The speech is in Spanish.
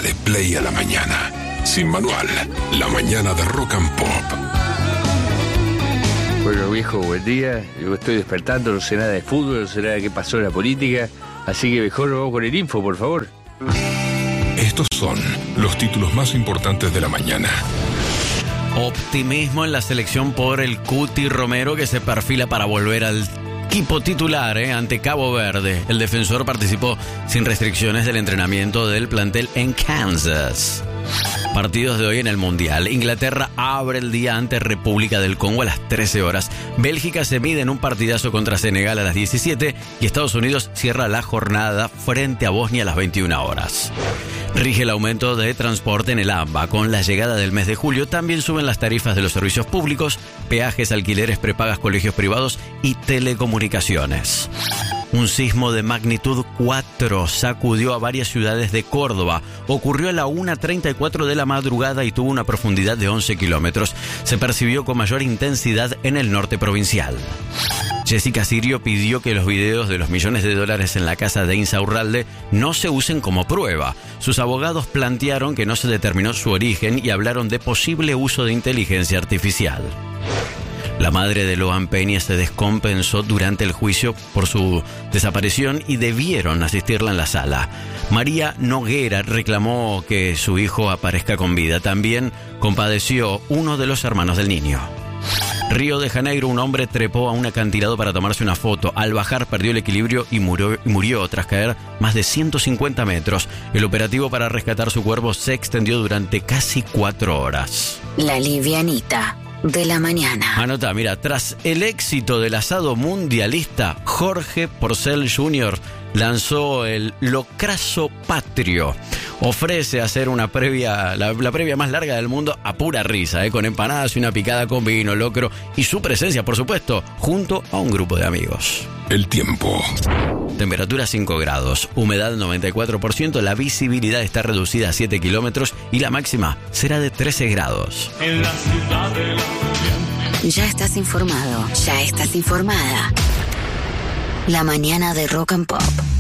Dale play a la mañana. Sin manual, la mañana de Rock and Pop. Bueno, viejo, buen día. Yo estoy despertando, no sé nada de fútbol, no sé nada de qué pasó en la política. Así que mejor nos vamos con el info, por favor. Estos son los títulos más importantes de la mañana. Optimismo en la selección por el Cuti Romero, que se perfila para volver al equipo titular ante Cabo Verde. El defensor participó sin restricciones del entrenamiento del plantel en Kansas. Partidos de hoy en el Mundial. Inglaterra abre el día ante República del Congo a las 13 horas. Bélgica se mide en un partidazo contra Senegal a las 17 y Estados Unidos cierra la jornada frente a Bosnia a las 21 horas. Rige el aumento de transporte en el AMBA. Con la llegada del mes de julio también suben las tarifas de los servicios públicos, peajes, alquileres, prepagas, colegios privados y telecomunicaciones. Un sismo de magnitud 4 sacudió a varias ciudades de Córdoba. Ocurrió a la 1:34 de la madrugada y tuvo una profundidad de 11 kilómetros. Se percibió con mayor intensidad en el norte provincial. Jessica Sirio pidió que los videos de los millones de dólares en la casa de Insaurralde no se usen como prueba. Sus abogados plantearon que no se determinó su origen y hablaron de posible uso de inteligencia artificial. La madre de Loan Peña se descompensó durante el juicio por su desaparición y debieron asistirla en la sala. María Noguera reclamó que su hijo aparezca con vida. También compadeció uno de los hermanos del niño. Río de Janeiro, un hombre trepó a un acantilado para tomarse una foto. Al bajar perdió el equilibrio y murió tras caer más de 150 metros. El operativo para rescatar su cuerpo se extendió durante casi 4 horas. La livianita de la mañana. Anota, mira, tras el éxito del asado mundialista, Jorge Porcel Jr. lanzó el Locrazo Patrio. Ofrece hacer una previa, la previa más larga del mundo a pura risa, con empanadas y una picada con vino, locro y su presencia, por supuesto, junto a un grupo de amigos. El tiempo. Temperatura 5 grados, humedad 94%, la visibilidad está reducida a 7 kilómetros y la máxima será de 13 grados. En la ciudad de la... Ya estás informado, ya estás informada. La mañana de Rock and Pop.